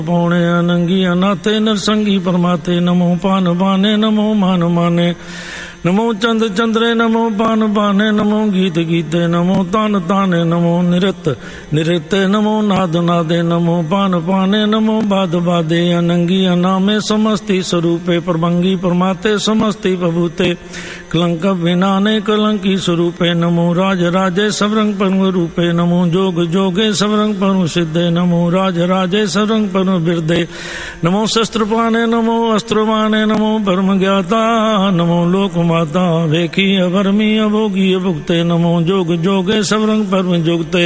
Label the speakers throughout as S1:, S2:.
S1: पौणे अनंगी अनाथे नरसंगी परमाते नमो पान बाने नमो मान माने नमो चंद चंद्रे नमो पान पाने नमो गीत गीते नमो तान ताने नमो निरत निरते नमो नाद नादे नमो पान पाने नमो बाद बादे अनंगी अनामे समस्ति स्वरूपे परमंगी परमाते समस्ति बभूते कलंक विनाने कलंकी स्वरूपे नमो राज राजे सबरंग परम रूपे नमो जोग जोगे सबरंग परम सिद्धे नमो राज राजे सबरंग परम बिरदे नमो शस्त्र पाने नमो अस्त्र माने नमो परम ज्ञाता नमो लोक माता वेखी अभरमी अभोगी अभुक्ते नमो जोग जोगे सबरंग परम जुगते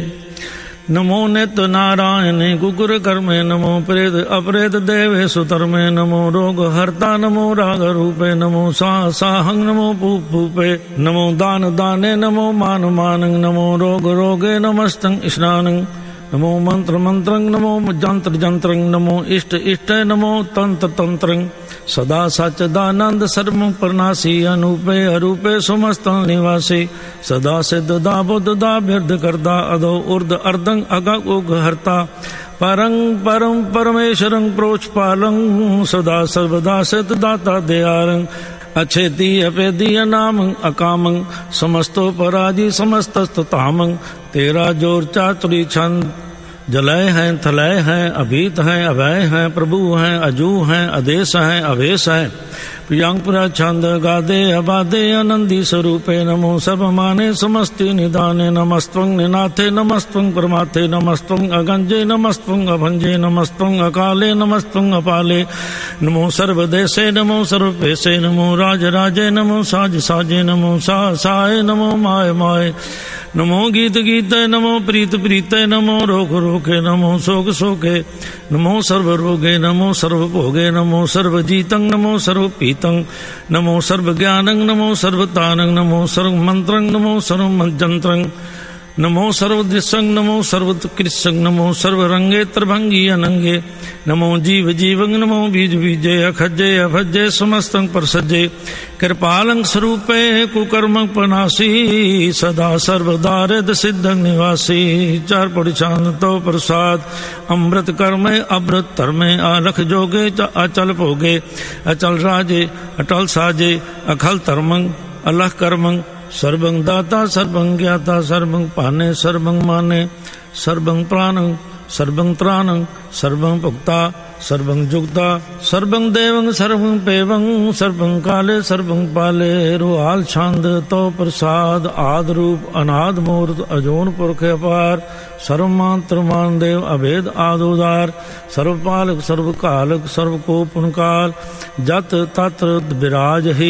S1: नमो नित्य नारायण कुकुर कर्मे नमो प्रेत अप्रेत देवे सुतर्मे नमो रोग हर्ता नमो राग रूपे नमो साहंग नमो पूपे नमो दान दाने नमो मान मानंग नमो रोग रोगे नमस्तंग स्नानंग नमो मंत्र मंत्रंग नमो जंत्र जंत्रंग नमो इष्ट इष्ट नमो तंत्र तंत्रंग सदा सच्चिदानंद सर्व प्रनाशी अनूपे अरूपे समस्त निवासी सदा सिद्ध दा बुद्ध दा बिरद करदा अधो उर्द अर्धंग अगग उग हरता परंग परम परमेश्वरंग प्रोच पालंग सदा सर्वदा सिद्ध दाता दयारंग अच्छेती अपेदी अनामंग अकामंग समस्तो पराजी समस्तस्त तामंग तेरा जोर चातुरी छंद जलय हैं थलय हैं अभीत हैं अभय हैं प्रभु हैं अजू हैं आदेश हैं अवेश हैं प्रियांग पुरा छंद गादे अबादे आनंदी स्वरूपे नमो सब माने समस्ति निदाने नमस्त्वं निनाथे नमस्त्वं परमाथे नमस्त्वं अगंजे नमस्त्वं अभंजे नमस्त्वं अकाले नमस्त्वं अपाले नमो सर्वदेशे नमो सर्वपेशे नमो राज राजे नमो साज साजे नमो साय नमो माय माय नमो गीत गीते नमो प्रीत प्रीते नमो रोग रोगे नमो शोक शोके नमो सर्व रोगे नमो सर्व भोगे नमो सर्व जीतं नमो सर्व पीतं नमो सर्व ज्ञानं नमो सर्वतानं नमो सर्व मंत्रं नमो सर्व जंत्रं नमो सर्वदृशं नमो सर्वकृशं नमो सर्वरंगे त्रिभंगी अनंगे नमो जीव जीवं नमो बीज बीजे अखजे अभजे समस्तं परसजे कृपालं स्वरूपे कुकर्म पनासी सदा सर्वदारिद सिद्धं निवासी चार पड़िछान तो प्रसाद अमृत कर्मे अमृत धर्मे आलख जोगे अचल भोगे अचल राजे अटल साजे अखल धर्मं अलख कर्मं सर्वं दाता सर्वं ज्ञाता सर्वं पाने सर्वं माने सर्वं प्राणं सर्वं त्राणं सर्वं भुक्ता सर्वं जुक्ता सर्वं देवं सर्वं पेवं सर्वं काले सर्वं पाले रुहाल छंद तो प्रसाद आद रूप अनाद मूर्त अजोन पुरख अपार सर्वमात्र मान देव अभेद आदोदार सर्वपालक सर्वकालक सर्वकोपनकाल जत तत्र विराज ही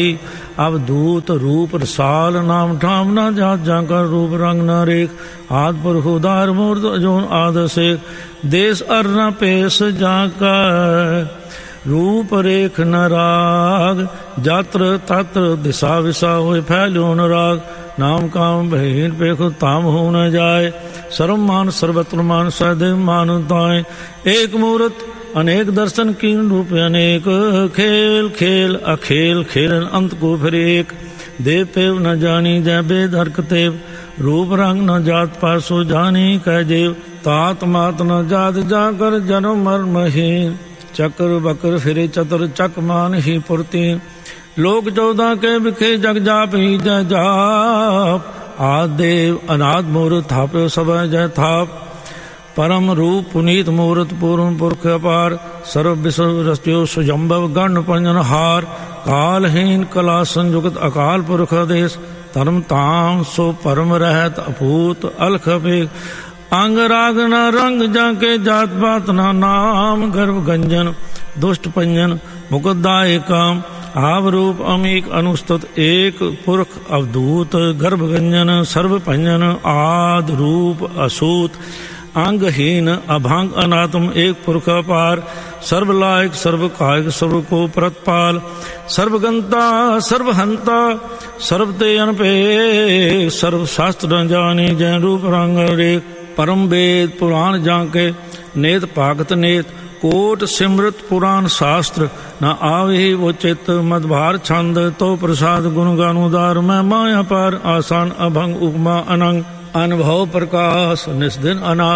S1: अवधूत रूप रसाल नाम ठाम न जात जाकर रूप रंग न रेख आद पुरख उदार मूर्त अजोन आद शेख देश अर्न पेश जाकर रूप रेख न राग जात्र तत्र दिशा विशा होए फैल्यो न राग नाम काम भहीन पेख ताम हो न जाए सर्वमान सर्वत्र मान सदैव मानताएं एक मूर्त अनेक दर्शन कीन रूप अनेक खेल खेल अखेल खेलन अंत को फिर एक देव पेव न जानी जय बेद हरकतेव रूप रंग न जात पासो जानी कह जेव तात मात न जात जाकर जन्म मर्महीन चक्र बकर फिरे चतर चक मान ही पुरती लोक 14 के बिखे जग जाप ही जय जाप आदेव अनाद मूर्त थापे सब जय थाप परम रूप पुनीत मूर्त पूर्ण पुरख अपार सर्व विश्व रस्यो सुजम्भव गण पंजन हार कालहीन कला संयुक्त अकाल पुरख देश धर्म ताम सो परम रहत अपूत अलख अपेख अंग राग न रंग जाके जात पात न नाम गर्भ गंजन दुष्ट पंजन मुकुदाय काम आव रूप अमीक अनुस्तुत एक पुरख अवधूत गर्भ गंजन सर्व पंजन आद रूप असूत अंगहीन अभांग अनात्म एक पुरख अपार सर्वलायक सर्व कायक सर्व को प्रतपाल सर्वगंता सर्वहंता सर्वते अनपे सर्व शास्त्र न जानी जय रूप रंग रेख परम वेद पुराण जाके नेत पागत नेत कोट सिमृत पुराण शास्त्र न आवे वो चित्त मदभार छंद तो प्रसाद गुण गानुदार मैं माया पार आसान अभंग उपमा अनंग अनुभव प्रकाश निस्दिन अना